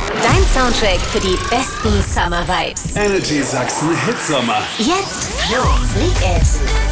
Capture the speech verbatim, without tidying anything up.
Dein Soundtrack für die besten Summer Vibes. Energy Sachsen Hitsommer. Jetzt Flo Fleek It.